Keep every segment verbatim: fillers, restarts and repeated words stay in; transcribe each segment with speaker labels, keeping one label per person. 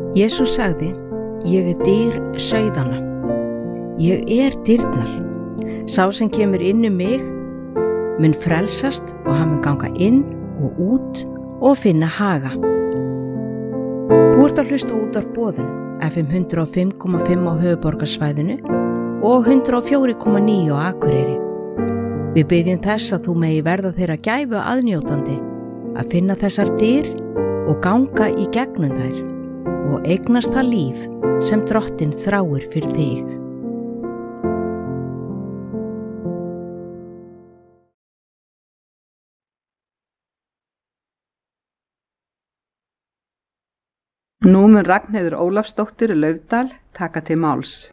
Speaker 1: Jesús sagði, ég er dyr sauðanna. Ég er dyrnar. Sá sem kemur inn um mig mun frelsast og hann mun ganga inn og út og finna haga. Þú ert að hlusta út á boðun F M hundrað og fimm komma fimm á höfuðborgarsvæðinu og hundrað og fjögur komma níu á Akureyri. Við biðjum þess að þú megi verða þeirra gæfu aðnjótandi að finna þessar dyr og ganga í gegnum þær og eignast það líf sem Drottinn þráir fyrir þig.
Speaker 2: Nú mun Ragnheiður Ólafsdóttir Laufdal taka til máls.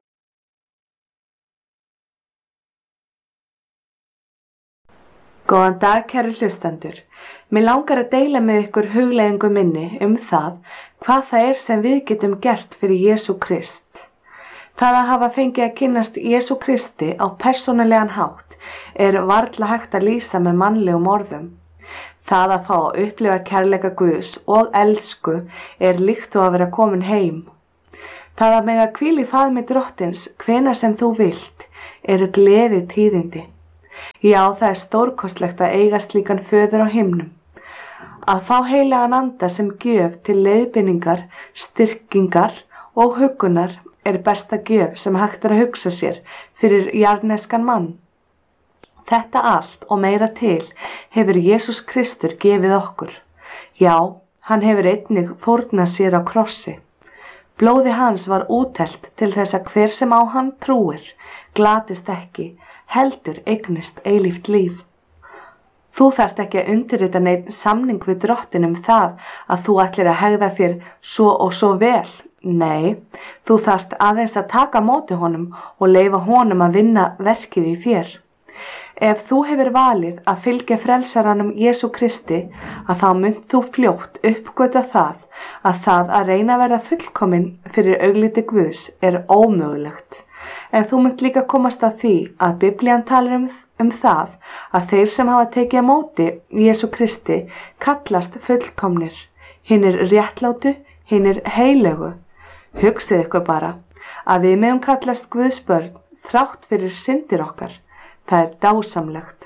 Speaker 3: Góðan dag, kæru hlustendur. Mig langar að deila með ykkur hugleiðingu minni um það hvað það er sem við getum gert fyrir Jesú Krist. Það að hafa fengið að kynnast Jesú Kristi á persónulegan hátt er varla hægt að lýsa með mannlegum orðum. Það að fá að upplifa kærleika Guðs og elsku er líkt og að vera komin heim. Það að mega hvíla í faðmi Drottins hvenær sem þú vilt eru gleði tíðindi. Já, það er stórkostlegt að eiga slíkan föður á himnum. Að fá heilagan anda sem gjöf til leiðbeiningar, styrkingar og huggunar er besta gjöf sem hægt er að hugsa sér fyrir jarðneskan mann. Þetta allt og meira til hefur Jesús Kristur gefið okkur. Já, hann hefur einnig fórnað sér á krossi. Blóði hans var útelt til þess að hver sem á hann trúir, glatist ekki, heldur eignist eilíft líf. Þú þarft ekki að undirrita neinn samning við Drottinn um það að þú ætlir að hegða þér svo og svo vel. Nei, þú þarft aðeins að taka á móti honum og leyfa honum að vinna verkið í þér. Ef þú hefur valið að fylgja frelsaranum Jesú Kristi, að þá munt þú fljótt uppgöta það að það að reyna að verða fullkomin fyrir augliti Guðs er ómögulegt. En þú munt líka komast að því að Biblían talar um, um það að þeir sem hafa tekið á móti Jesú Kristi kallast fullkomnir, hinir réttlátu, hinir heilögu. Hugsið ykkur bara að við megum kallast Guðs börn þrátt fyrir syndir okkar. Það er dásamlegt.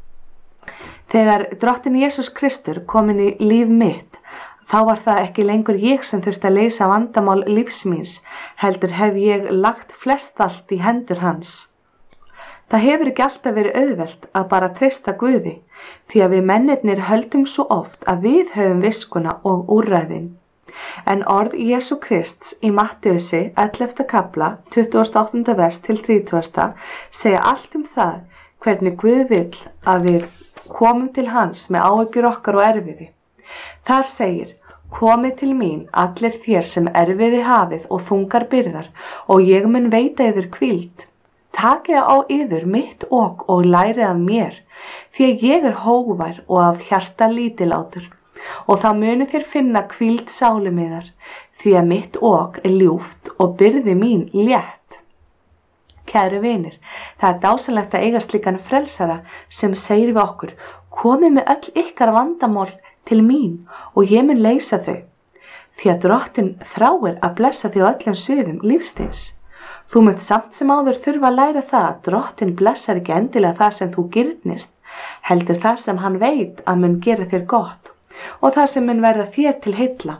Speaker 3: Þegar Drottinn Jesús Kristur kom inn í líf mitt, þá var það ekki lengur ég sem þurfti að leysa vandamál lífs míns, heldur hef ég lagt flest allt í hendur hans. Það hefur ekki alltaf verið auðvelt að bara treysta Guði, því að við mennirnir höldum svo oft að við höfum viskuna og úrræðin. En orð Jesú Krists í Mattheusi ellefta kafla, tuttugasta og áttunda vers til þrítugasta segja allt um það hvernig Guð vill að við komum til hans með áhyggjur okkar og erfiði. Þar segir, komið til mín allir þér sem erfiði hafið og þungar byrðar og ég mun veita yður hvíld. Takið á yður mitt ok og lærið af mér, því að ég er hógvær og af hjarta lítillátur. Og þá munu þér finna hvíld sálum yðar, því að mitt ok er ljúft og byrði mín létt. Kæru vinir, það er dásamlegt að eiga slíkan frelsara sem segir við okkur, komið með öll ykkar vandamál til mín og ég mun leysa þau. Því að Drottinn þráir að blessa þig á öllum sviðum lífstíðs. Þú munt samt sem áður þurfa að læra það að Drottinn blessar ekki endilega það sem þú girnist, heldur það sem hann veit að mun gera þér gott. Og það sem mun verða þér til heilla.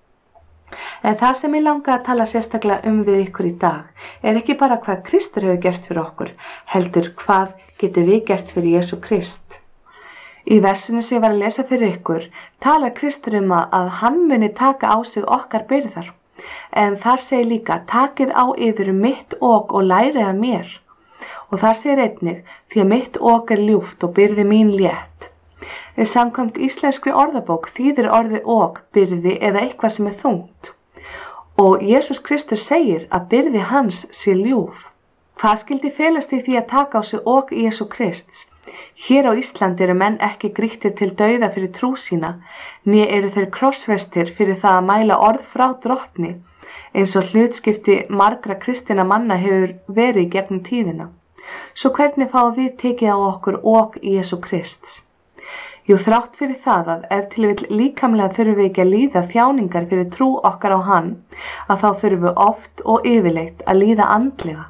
Speaker 3: En það sem ég langa að tala sérstaklega um við ykkur í dag er ekki bara hvað Kristur hefur gert fyrir okkur, heldur hvað getum við gert fyrir Jesú Krist. Í versinu sem ég var að lesa fyrir ykkur talar Kristur um að hann muni taka á sig okkar byrðar. En þar segir líka, takið á yður mitt ok og lærið af mér. Og þar segir einnig, því að mitt ok er ljúft og byrði mín létt. Samkvæmt íslenskri orðabók þýðir orðið ok byrði eða eitthvað sem er þungt. Og Jesús Kristus segir að byrði hans sé ljúf. Hvað skildi felast í því að taka á sig ok Jesú Krists? Hér á Íslandi eru menn ekki grýttir til dauða fyrir trú sína, né eru þeir krossfestir fyrir það að mæla orð frá Drottni, eins og hlutskipti margra kristinna manna hefur verið gegnum tíðina. Svo hvernig fáum við tekið á okkur ok Jesú Krists? Jú, þrátt fyrir það að ef til vill líkamlega þurfum við ekki að líða þjáningar fyrir trú okkar á hann, að þá þurfum við oft og yfirleitt að líða andlega.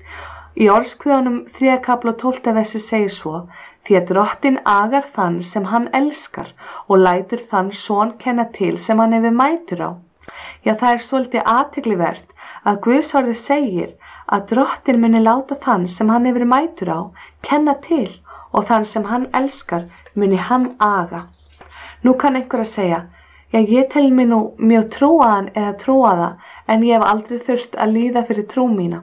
Speaker 3: Í Orðskviðunum þriðja kafla og tólfta versi segir svo: því að Drottinn agar þann sem hann elskar og lætur þann son kenna til sem hann hefur mætur á. Já, það er svolítið athyglivert að Guðs orðið segir að Drottinn muni láta þann sem hann hefur mætur á kenna til og þann sem hann elskar muni hann aga. Nú kann einhver að segja: já, ég tel mig nú mjög trúaðan eða trúaða en ég hef aldrei þurft að líða fyrir trú mína.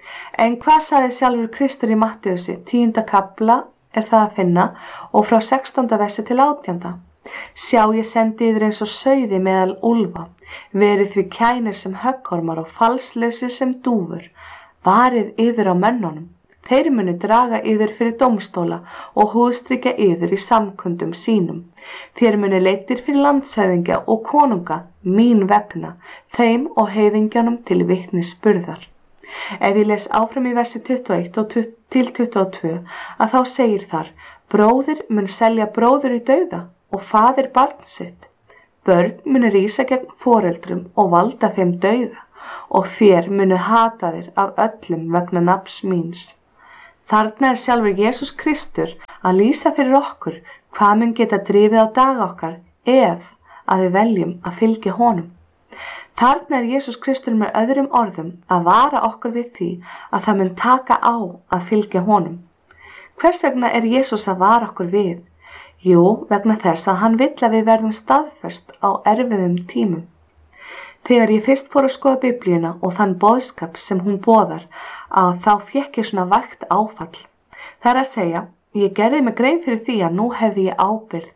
Speaker 3: En hvað sagði sjálfur Kristur í Mattheusi, tíunda kafla er það að finna og frá sextánda versi til átjánda. Sjá, ég sendi yður eins og sauði meðal úlfa, verið því kænir sem höggormar og falslausir sem dúfur, varið yður á mönnunum. Þeir munu draga yður fyrir dómstóla og húðstrykja yður í samkundum sínum. Þér munu leiddir fyrir landshöfðingja og konunga mín vegna, þeim og heiðingjanum til vitnisburðar. Ef ég les áfram í versi tuttugu og eitt og til tuttugu og tvö að þá segir þar: bróðir mun selja bróður í dauða og faðir barn sitt. Börn munu rísa gegn foreldrum og valda þeim dauða og þér munu hata þér af öllum vegna nafns míns. Þarna er sjálfur Jesús Kristur að lýsa fyrir okkur hvað mun geta drifið á daga okkar ef að við veljum að fylgja honum. Þarna er Jesús Kristur með öðrum orðum að vara okkur við því að það mun taka á að fylgja honum. Hvers vegna er Jesús að vara okkur við? Jú, vegna þess að hann vill að við verðum staðföst á erfiðum tímum. Þegar ég fyrst fór að skoða Biblíuna og þann boðskap sem hún boðar, að þá fékk ég svona vægt áfall. Það er að segja, ég gerði mig grein fyrir því að nú hefði ég ábyrgð.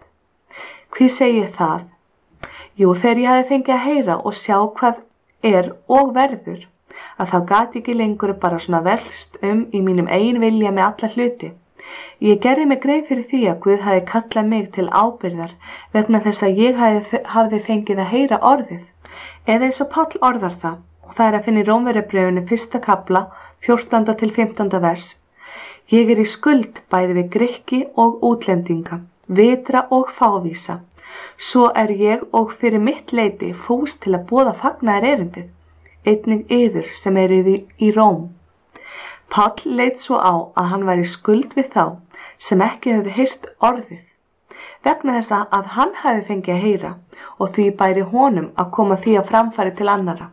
Speaker 3: Hví segi ég það? Jú, þegar ég hefði fengið að heyra og sjá hvað er og verður, að þá gat ekki lengur bara svona velst um í mínum eigin vilja með alla hluti. Ég gerði mig grein fyrir því að Guð hafi kallað mig til ábyrgðar vegna þess að ég hafi, hafi fengið að heyra orðið. Eða eins og Páll orðar það, og það er að finna í Rómverjabréfinu fyrsta kafla, fjórtánda til fimmtánda vers. Ég er í skuld bæði við Grikki og útlendinga, vitra og fávísa. Svo er ég og fyrir mitt leyti fús til að boða fagnaðar erindið, einnig yður sem eruð í, í Róm. Páll leit svo á að hann væri skuld við þá sem ekki höfðu heyrt orðið, vegna þess að hann hafi fengið að heyra og því bæri honum að koma því að framfæri til annara.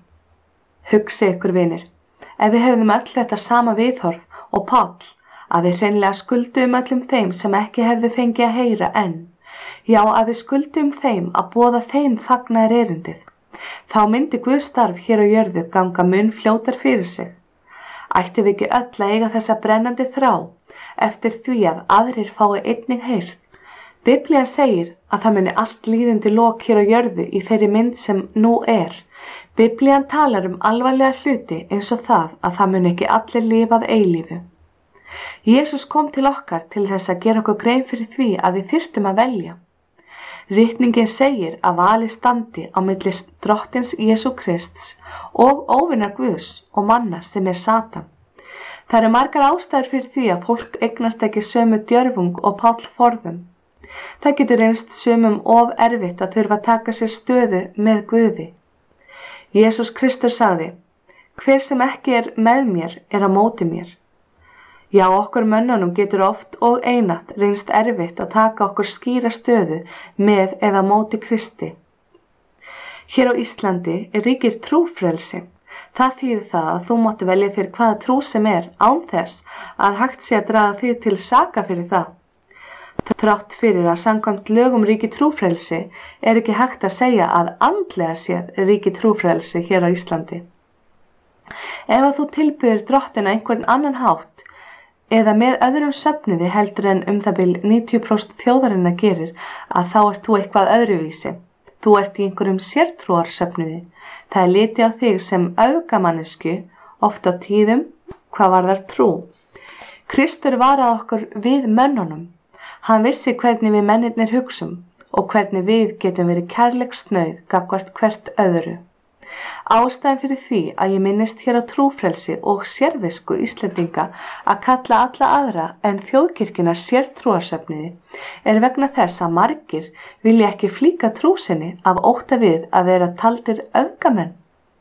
Speaker 3: Hugsi ykkur vinir, ef við hefðum öll þetta sama viðhorf og Páll, að við hreinlega skuldum öllum þeim sem ekki hefðu fengið að heyra enn, já að við skuldum þeim að boða þeim fagnaðar erindið, þá myndi Guðs starf hér á jörðu ganga mun fljótar fyrir sig. Ættum við ekki öll að eiga þessa brennandi þrá eftir því að aðrir fái einnig heyrt. Biblían segir að það muni allt líðandi lok hér á jörðu í þeirri mynd sem nú er. Biblían talar um alvarlega hluti eins og það að það muni ekki allir lifað eilífu. Jesús kom til okkar til þess að gera okkur grein fyrir því að við þyrftum að velja. Ritningin segir að vali standi á milli Drottins Jesú Krists og óvinar Guðs og manna sem er Satan. Það eru margar ástæður fyrir því að fólk eignast ekki sömu djörfung og Páll forðum. Það getur reynst sumum of erfitt að þurfa að taka sér stöðu með Guði. Jesús Kristur sagði: hver sem ekki er með mér er á móti mér. Já, okkur mönnunum getur oft og einatt reynst erfitt að taka okkur skýra stöðu með eða móti Kristi. Hér á Íslandi er ríkir trúfrelsi. Það þýðir það að þú mátti velja þér hvaða trú sem er án þess að hægt sé að draga þig til saka fyrir það. Þrátt fyrir að samkvæmt lögum ríki trúfrelsi er ekki hægt að segja að andlega séð ríki trúfrelsi hér á Íslandi. Ef að þú tilbyður Drottina einhvern annan hátt eða með öðrum söfnuði heldur en um það bil níutíu prósent þjóðarinnar gerir, að þá ert þú eitthvað öðruvísi. Þú ert í einhverjum sértrúarsöfnuði. Það er litið á þig sem öfgamannesku, oft á tíðum, hvað varðar trú. Kristur varaði okkur við mönnunum. Hann vissi hvernig við mennirnir hugsum og hvernig við getum verið kærleiksnauð gagnvart hvert öðru. Ástæðan fyrir því að ég minnist hér á trúfrelsi og sérvisku Íslendinga að kalla alla aðra en þjóðkirkjuna sértrúarsöfnuði er vegna þess að margir vilja ekki flíka trú sinni af ótta við að vera taldir öfgamenn.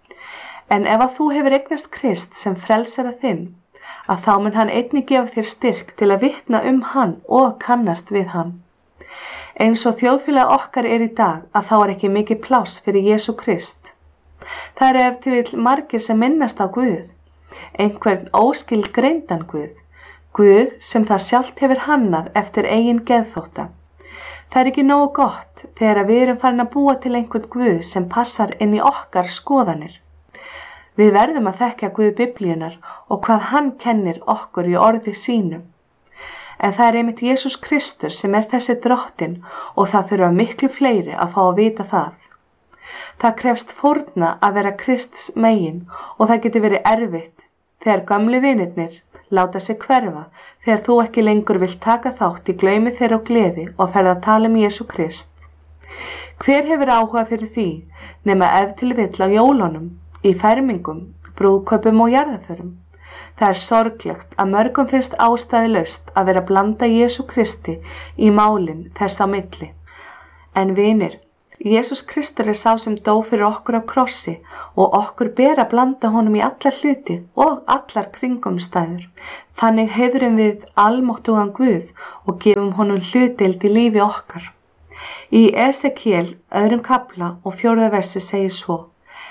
Speaker 3: En ef að þú hefur eignast Krist sem frelsara þinn, að þá mun hann einnig gefa þér styrk til að vitna um hann og kannast við hann. Eins og þjóðfélag okkar er í dag að þá er ekki mikið pláss fyrir Jesú Krist. Það eru ef til vill margir sem minnast á Guð, einhvern óskilgreindan Guð, Guð sem það sjálft hefur hannað eftir eigin geðþótta. Það er ekki nógu gott þegar við erum farin að búa til einhvern Guð sem passar inn í okkar skoðanir. Við verðum að þekkja Guð Biblíunnar og hvað hann kennir okkur í orði sínu. En það er einmitt Jesús Kristur sem er þessi drottinn og það þurfa miklu fleiri að fá að vita það. Það krefst fórna að vera Krists megin og það getur verið erfitt þegar gamli vinirnir láta sig hverfa þegar þú ekki lengur vilt taka þátt í glaumi þeirra og gleði og ferð að tala um Jesú Krist. Hver hefur áhuga fyrir því nema ef til vill á jólunum, í fermingum, brúðkaupum og jarðarförum? Það er sorglegt að mörgum finnst ástæðulaust að vera að blanda Jesú Kristi í málin þess á milli. En vinir, Jesús Kristur er sá sem dó fyrir okkur á krossi og okkur ber að blanda honum í allar hluti og allar kringumstæður. Þannig heiðrum við almáttugan Guð og gefum honum hlutdeild í lífi okkar. Í Esekiel öðrum kafla og fjórða versi segir svo: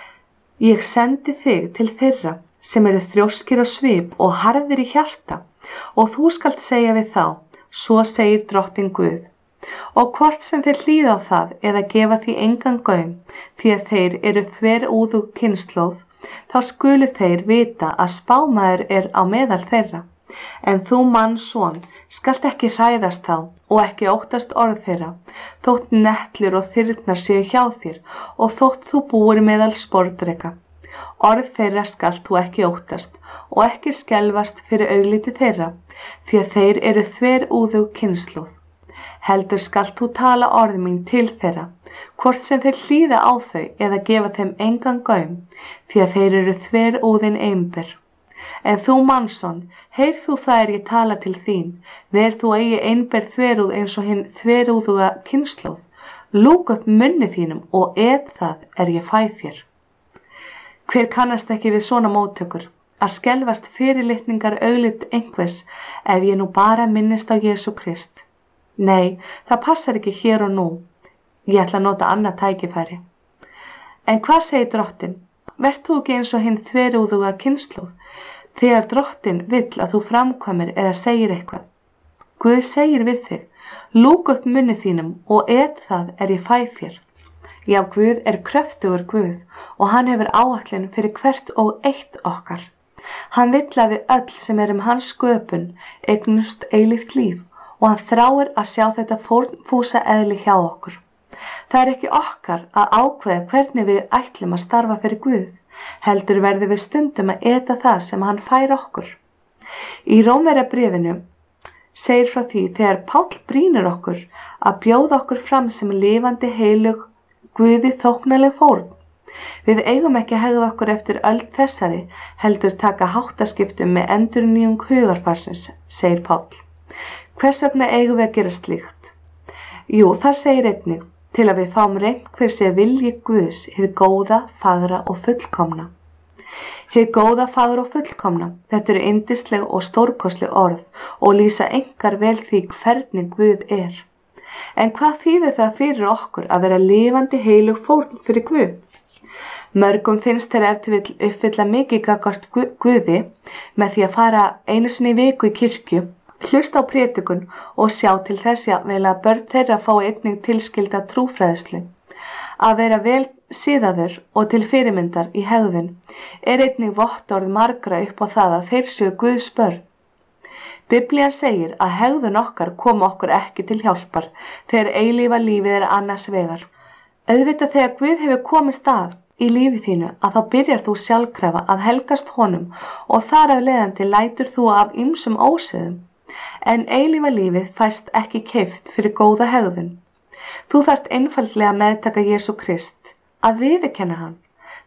Speaker 3: Ég sendi þig til þeirra sem eru þrjóskir á svip og harðir í hjarta, og þú skalt segja við þá, svo segir drottinn Guð. Og hvort sem þeir hlýða á það eða gefa því engan gaum, því að þeir eru þverúðug kynslóð, þá skulu þeir vita að spámaður er á meðal þeirra. En þú mannsson skalt ekki hræðast þá og ekki óttast orð þeirra, þótt netlir og þyrnar séu hjá þér og þótt þú búir meðal sporðdreka. Orð þeirra skalt þú ekki óttast og ekki skelfast fyrir augliti þeirra, því að þeir eru þverúðug kynslóð. Heldur skalt þú tala orð mín til þeirra, hvort sem þeir hlýða á þau eða gefa þeim engan gaum, því að þeir eru þverúðin einber. En þú mannsson, heyr þú það er ég tala til þín, ver þú eigi einber þverúð eins og hinn þverúðuga kynslóð. Lúk upp munni þínum og et það er ég fæ þér. Hver kannast ekki við svona móttökur, að skelfast fyrirlitningar auglit einhvers ef ég nú bara minnist á Jesú Krist? Nei, það passar ekki hér og nú. Ég ætla að nota annað tækifæri. En hvað segir drottinn? Vert þú ekki eins og hinn þverúðuga kynslóð, þegar drottinn vill að þú framkvæmir eða segir eitthvað? Guð segir við þig, lúk upp munni þínum og et það er ég fæ þér. Já, Guð er kröftugur Guð og hann hefur áætlun fyrir hvert og eitt okkar. Hann vill að við öll sem erum hans sköpun eignust eilíft líf og hann þráir að sjá þetta fúsa eðli hjá okkur. Það er ekki okkar að ákveða hvernig við ætlum að starfa fyrir Guð, heldur verður við stundum að eta það sem hann fær okkur. Í Rómverjabréfinu segir frá því þegar Páll brýnir okkur að bjóða okkur fram sem lifandi heilug Guði þóknanleg fórn. Við eigum ekki að hegða okkur eftir öld þessari, heldur taka háttaskiptum með endurnýjung hugarfarsins, segir Páll. Hvers vegna eigum við að gera slíkt? Jú, það segir einnig, til að við fáum reynt hver sé vilji Guðs, hið góða, fagra og fullkomna. Hið góða, fagra og fullkomna, þetta eru yndisleg og stórkostleg orð og lýsa engar vel því hvernig Guð er. En hvað þýðir það fyrir okkur að vera lifandi heilug fórn fyrir Guð? Mörgum finnst þeir ef til vill uppfylla mikið gagnvart Guði með því að fara einu sinni í viku í kirkju, hlusta á prédikun og sjá til þess jafnvel að börn þeirra fái einnig tilskilda trúfræðslu. Að vera vel siðaður og til fyrirmyndar í hegðun er einnig vottorð margra upp á það að þeir séu Guðs börn. Biblían segir að hegðun okkar kom okkur ekki til hjálpar þegar eilífa lífið er annars vegar. Auðvitað þegar Guð hefur komist að í lífi þínu að þá byrjar þú sjálfkrafa að helgast honum og þar af leiðandi lætur þú af ýmsum ósiðum. En eilífa lífið fæst ekki keypt fyrir góða hegðun. Þú þarft einfaldlega að meðtaka Jesú Krist, að viðurkenna hann.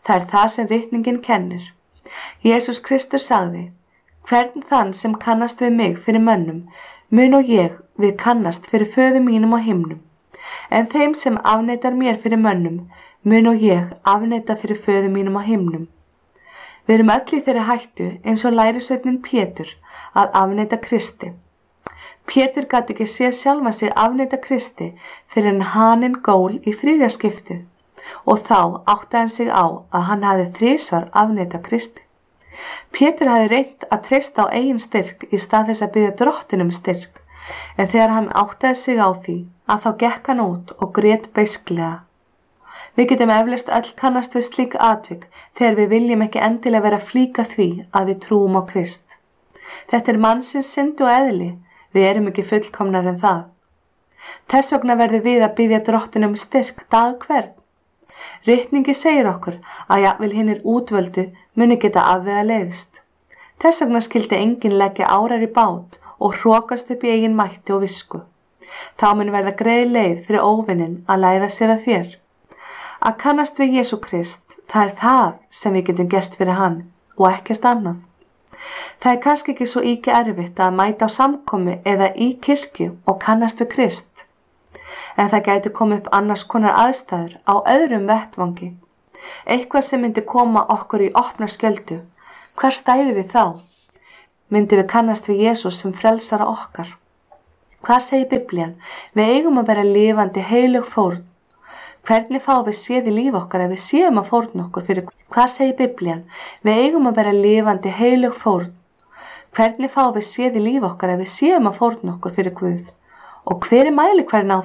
Speaker 3: Það er það sem ritningin kennir. Jesús Kristus sagði: hvern þann sem kannast við mig fyrir mönnum, mun og ég við kannast fyrir föður mínum á himnum. En þeim sem afneitar mér fyrir mönnum, mun og ég afneita fyrir föður mínum á himnum. Við erum öll í þeirri hættu eins og lærisveinninn Pétur að afneita Kristi. Pétur gat ekki séð sjálfa sig afneita Kristi fyrir en haninn gól í þriðja skiptið og þá áttaði hann sig á að hann hafði þrisvar afneita Kristi. Pétur hafði reynt að treysta á eigin styrk í stað þess að biðja Drottin um styrk, en þegar hann áttaði sig á því að þá gekk hann út og grét beisklega. Við getum eflaust öll kannast við slík atvik þegar við viljum ekki endilega vera að flíka því að við trúum á Krist. Þetta er mannsins synd og eðli, við erum ekki fullkomnar en það. Þess vegna verður við að biðja Drottin um styrk dag hvern. Ritningi segir okkur að jafnvel hinnir útvöldu muni geta afvega leiðst. Þess vegna skildi enginn leggja árar í bát og hrokast upp í eigin mætti og visku. Þá mun verða greið leið fyrir óvinnin að læða sér að þér. Að kannast við Jesú Krist, það er það sem við getum gert fyrir hann og ekkert annað. Það er kannski ekki svo íki erfitt að mæta á samkomu eða í kirkju og kannast við Krist. En það gæti komið upp annars konar aðstæður á öðrum vettvangi. Eitthvað sem myndi koma okkur í opna skjöldu. Hvar stæði við þá? Myndi við kannast við Jesús sem frelsara okkar? Hvað segir Biblían? Við eigum að vera lifandi heilög fórn. Hvernig fáum við séð í líf okkar ef við séum að fórna okkur fyrir? Hvað segir Biblían? Við eigum að vera lifandi heilög fórn. Hvernig fáum við séð í líf okkar ef við séum að fórna okkur fyrir Guð? Og hver er mælikvarðinn á